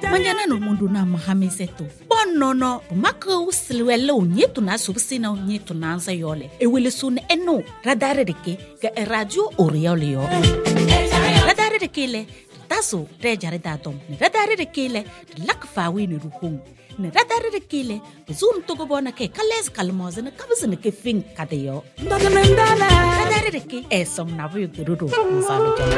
Manjana no mundu na mahamisetu. Bonono, mako usiliwele unyetu na subsina unyetu na ansa yole. Ewele sun eno, radare deke, ga radio oriole yo. Radare deke le, taso, rejare datom. Radare deke le, lakfawi ni ruhung. Radare deke le, zoom togo bona ke, kales kalmoze na kabazene ke fin kadeyo. Radare deke, esong nabu yukirudu, nsalo jana.